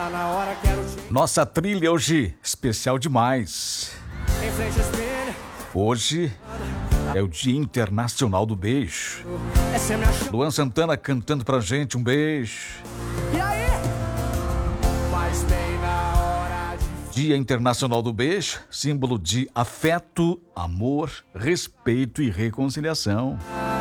Tá na hora, quero te... Nossa trilha hoje especial demais. Em frente ao espelho. Hoje é o Dia Internacional do Beijo. Essa é minha chance. Luan Santana cantando pra gente um beijo. E aí? Mas bem na hora de... Dia Internacional do Beijo, símbolo de afeto, amor, respeito e reconciliação.